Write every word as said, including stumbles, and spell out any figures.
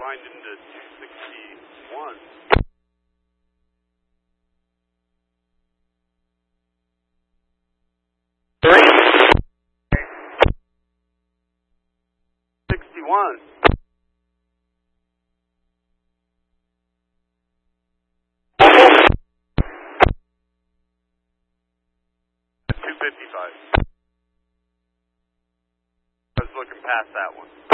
grind into two sixty-one. sixty-one. two fifty-five. I was looking past that one.